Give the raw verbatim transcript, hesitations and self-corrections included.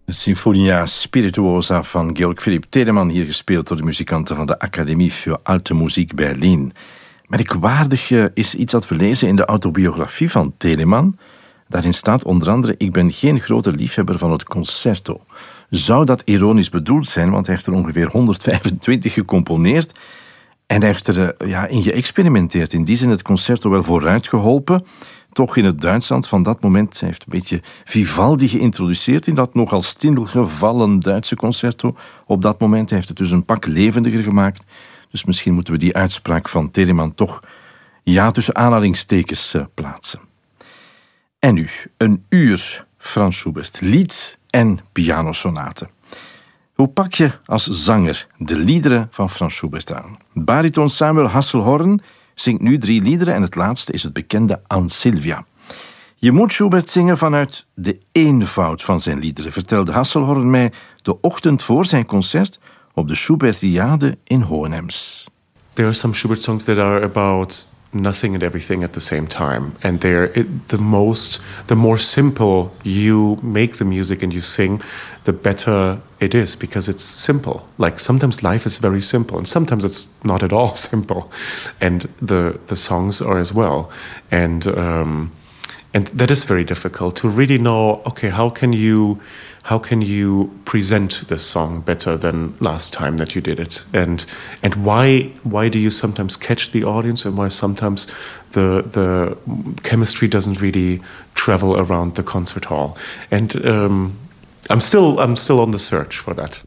De Sinfonia Spirituosa van Georg Philipp Telemann, hier gespeeld door de muzikanten van de Academie für Alte Musik Berlin. Merkwaardig is iets dat we lezen in de autobiografie van Telemann. Daarin staat onder andere: ik ben geen grote liefhebber van het concerto. Zou dat ironisch bedoeld zijn, want hij heeft er ongeveer honderdvijfentwintig gecomponeerd en hij heeft er ja, in geëxperimenteerd. In die zin het concerto wel vooruit geholpen. Toch in het Duitsland van dat moment. Hij heeft een beetje Vivaldi geïntroduceerd in dat nogal stilgevallen Duitse concerto. Op dat moment heeft het dus een pak levendiger gemaakt. Dus misschien moeten we die uitspraak van Telemann toch ja tussen aanhalingstekens uh, plaatsen. En nu, een uur Franz Schubert, lied en pianosonate. Hoe pak je als zanger de liederen van Franz Schubert aan? Bariton Samuel Hasselhorn zingt nu drie liederen en het laatste is het bekende An Silvia. Je moet Schubert zingen vanuit de eenvoud van zijn liederen, vertelde Hasselhorn mij de ochtend voor zijn concert op de Schubertiade in Hohenems. There are some Schubert songs that are about nothing and everything at the same time, and they're it, the most the more simple you make the music and you sing, the better it is, because it's simple. Like sometimes life is very simple and sometimes it's not at all simple, and the the songs are as well, and um and that is very difficult to really know, okay, how can you how can you present this song better than last time that you did it, and and why why do you sometimes catch the audience and why sometimes the the chemistry doesn't really travel around the concert hall, and um, I'm still I'm still on the search for that.